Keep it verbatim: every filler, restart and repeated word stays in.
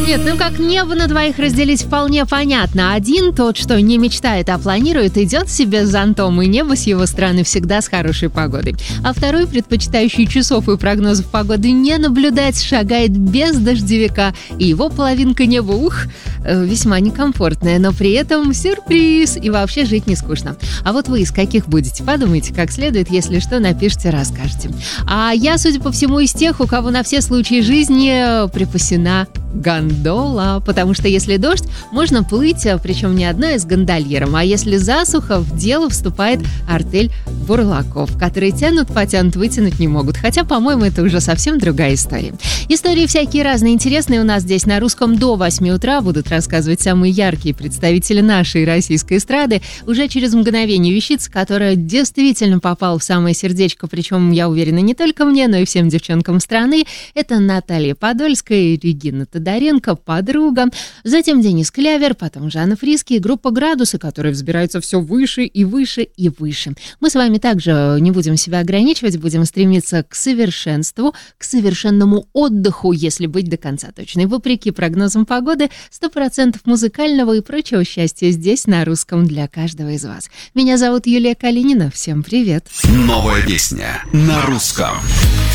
Нет, ну как небо на двоих разделить вполне понятно. Один, тот, что не мечтает, а планирует, идет себе с зонтом, и небо с его стороны всегда с хорошей погодой. А второй, предпочитающий часов и прогнозов погоды не наблюдать, шагает без дождевика, и его половинка неба, ух, весьма некомфортная, но при этом сюрприз, и вообще жить не скучно. А вот вы из каких будете? Подумайте как следует, если что, напишите, расскажете. А я, судя по всему, из тех, у кого на все случаи жизни припасена гондола, потому что если дождь, можно плыть, причем не одной с гондольером, а если засуха, в дело вступает артель бурлаков, которые тянут, потянут, вытянуть не могут. Хотя, по-моему, это уже совсем другая история. Истории всякие разные интересные у нас здесь на Русском до восьми утра будут рассказывать самые яркие представители нашей российской эстрады. Уже через мгновение вещица, которая действительно попала в самое сердечко, причем, я уверена, не только мне, но и всем девчонкам страны. Это Наталья Подольская и Регина Тодоренко, подруга. Затем Денис Клявер, потом Жанна Фриске и группа «Градусы», которая взбирается все выше и выше и выше. Мы с вами также не будем себя ограничивать, будем стремиться к совершенству, к совершенному отдыху, если быть до конца точной. Вопреки прогнозам погоды, сто процентов музыкального и прочего счастья здесь, на Русском, для каждого из вас. Меня зовут Юлия Калинина. Всем привет. Новая песня на Русском.